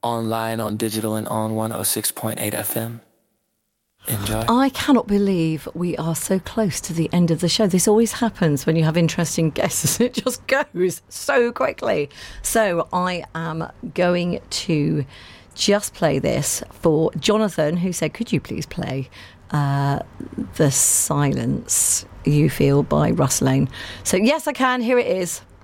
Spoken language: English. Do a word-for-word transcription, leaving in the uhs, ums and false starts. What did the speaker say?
online, on digital, and on one oh six point eight F M. Enjoy. I cannot believe we are so close to the end of the show. This always happens when you have interesting guests. It just goes so quickly. So I am going to just play this for Jonathan, who said, could you please play uh, The Silence You Feel by Russ Lane? So yes, I can. Here it is.